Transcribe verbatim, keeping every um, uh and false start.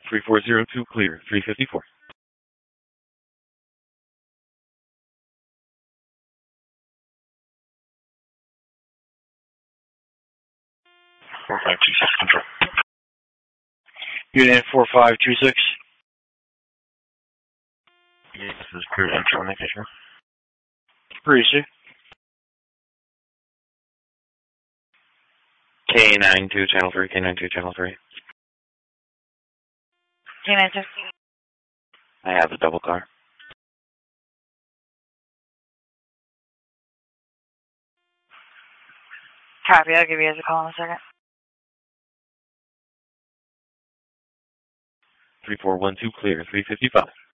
three four zero two clear, three fifty-four. four five two six control. Unit four five two six. Yes, this is Kurt Entry Communication. Appreciate K nine two channel three, K nine two channel three. K nine two. I have a double car. Copy, I'll give you guys a call in a second. three four one two clear, three fifty-five.